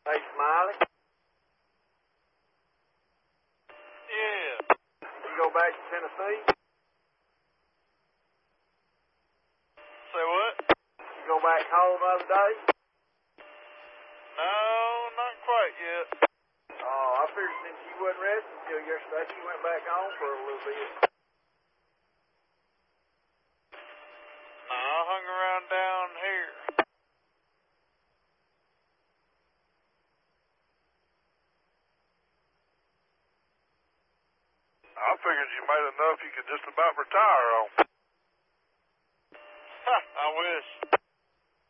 Hey, Smiley. Yeah. You go back to Tennessee? Say what? You go back home the other day? No, not quite yet. Oh, I figured since you wasn't resting until yesterday, you went back home for a little bit. No, I hung around down here. I figured you made enough you could just about retire on. I wish.